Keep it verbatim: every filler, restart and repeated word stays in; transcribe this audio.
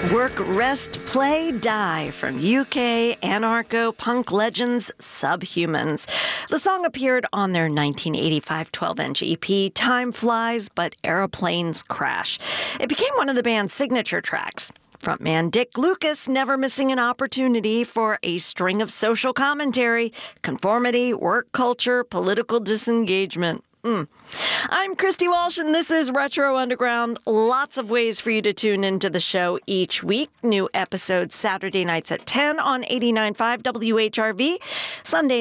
Work, Rest, Play, Die from U K anarcho-punk legends Subhumans. The song appeared on their nineteen eighty-five twelve-inch E P, Time Flies, But Aeroplanes Crash. It became one of the band's signature tracks. Frontman Dick Lucas never missing an opportunity for a string of social commentary, conformity, work culture, political disengagement. Mm. I'm Christy Walsh, and this is Retro Underground. Lots of ways for you to tune into the show each week. New episodes Saturday nights at ten on eighty-nine point five W H R V, Sunday